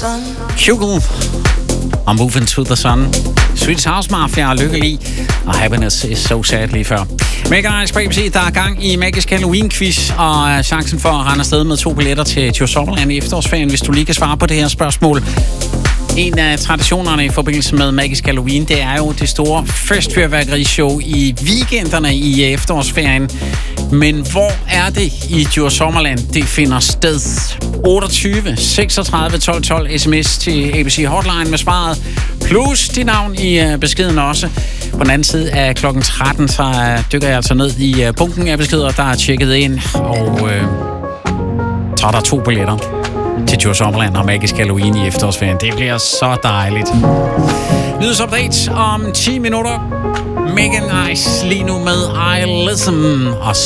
Hugo og Moving to the Sun. Swedish House Mafia og Lykkelig og Happiness is so sad lige før. Mega Ice på ABC, der er gang i Magisk Halloween-quiz, og chancen for at rende afsted med 2 billetter til Djursholm i efterårsferien, hvis du lige kan svare på det her spørgsmål. En af traditionerne i forbindelse med Magisk Halloween, det er jo det store festfyrværkerishow i weekenderne i efterårsferien. Men hvor er det i Djursholm, det finder sted? 28 36 12 12 sms til ABC Hotline med svaret, plus dit navn i beskeden også. På den anden side af klokken 13, så dykker jeg altså ned i bunken af beskeder, der er tjekket ind, og så er der 2 billetter til Djursholm og Magisk Halloween i efterårsferien. Det bliver så dejligt. Nyhedsupdate om 10 minutter. Megan Ice lige nu med I Listen og